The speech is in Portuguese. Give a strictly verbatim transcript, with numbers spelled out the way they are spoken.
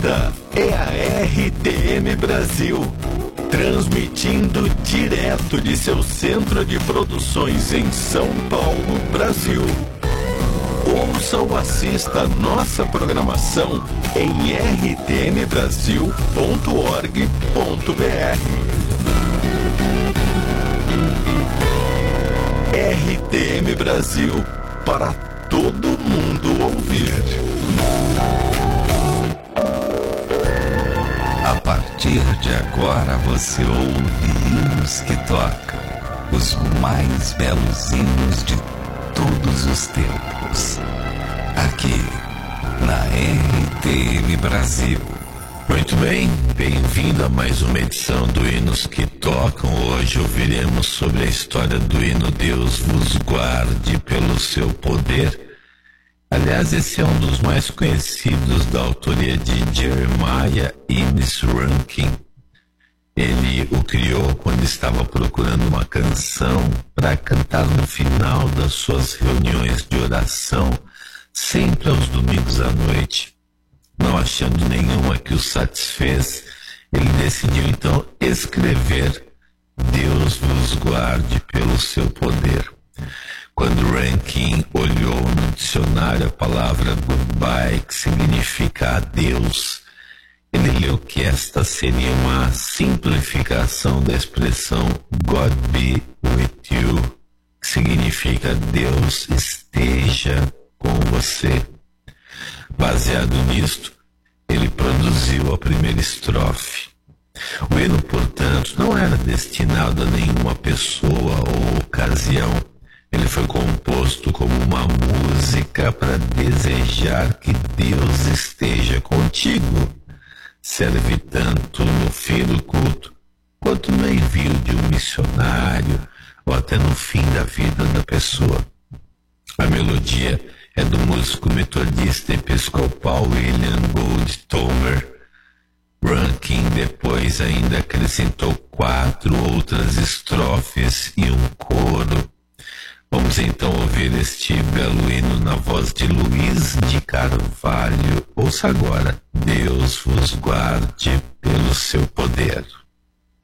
Esta é a R T M Brasil, transmitindo direto de seu centro de produções em São Paulo, Brasil. Ouça ou assista nossa programação em r t m brasil ponto org ponto b r. R T M Brasil, para todo mundo ouvir. A partir de agora você ouve hinos que tocam os mais belos hinos de todos os tempos, aqui na R T M Brasil. Muito bem, bem-vindo a mais uma edição do Hinos que Tocam. Hoje ouviremos sobre a história do hino Deus vos guarde pelo seu poder. Aliás, esse é um dos mais conhecidos, da autoria de Jeremiah Innes Rankin. Ele o criou quando estava procurando uma canção para cantar no final das suas reuniões de oração, sempre aos domingos à noite. Não achando nenhuma que o satisfez, ele decidiu então escrever Deus vos guarde pelo seu poder. Quando Rankin olhou no dicionário a palavra goodbye, que significa adeus, ele leu que esta seria uma simplificação da expressão God be with you, que significa Deus esteja com você. Baseado nisto, ele produziu a primeira estrofe. O hino, portanto, não era destinado a nenhuma pessoa ou ocasião. Ele foi composto como uma música para desejar que Deus esteja contigo. Serve tanto no fim do culto, quanto no envio de um missionário, ou até no fim da vida da pessoa. A melodia é do músico metodista episcopal William Goldtomer. Rankin depois ainda acrescentou quatro outras estrofes e um coro. Vamos então ouvir este belo hino na voz de Luiz de Carvalho. Ouça agora, Deus vos guarde pelo seu poder.